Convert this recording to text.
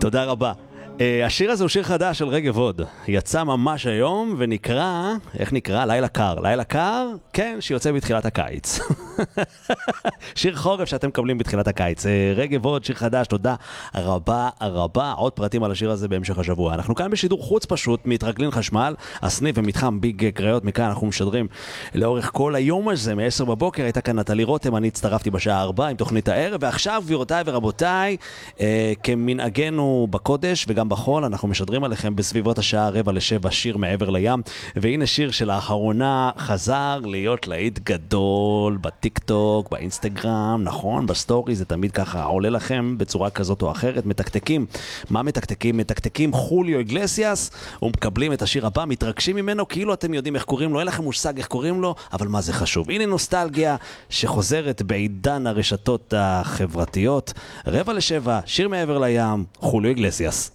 תודה רבה. השיר הזה הוא שיר חדש של רגב הוד. יצא ממש היום ונקרא, איך נקרא? לילה קר. לילה קר? כן, שיוצא בתחילת הקיץ. שיר חורף שאתם מקבלים בתחילת הקיץ. רגב הוד, שיר חדש, תודה רבה רבה. עוד פרטים על השיר הזה בהמשך השבוע. אנחנו כאן בשידור חוץ פשוט, מתרגלין חשמל, הסניף ומתחם ביג קריות. מכאן אנחנו משדרים לאורך כל היום הזה, מ-10 בבוקר. הייתה כאן נטלי רותם, אני הצטרפתי בשעה 4 עם תוכנית הערב, ועכשיו גבירותיי ורבותיי, כמנהגנו בקודש וגם בחול, אנחנו משדרים עליכם בסביבות השעה 6:45 שיר מעבר לים, והנה שיר שלאחרונה חזר להיות להיט גדול בטיק טוק, באינסטגרם, נכון, בסטורי, זה תמיד ככה עולה לכם בצורה כזאת או אחרת. מתקתקים, מה מתקתקים? מתקתקים חוליו איגלסיאס, ומקבלים את השיר הבא, מתרגשים ממנו כאילו אתם יודעים איך קוראים לו, אין לכם מושג איך קוראים לו, אבל מה זה חשוב. הנה נוסטלגיה שחוזרת בעידן הרשתות החברתיות. 6:45 שיר מעבר לים, חוליו איגלסיאס.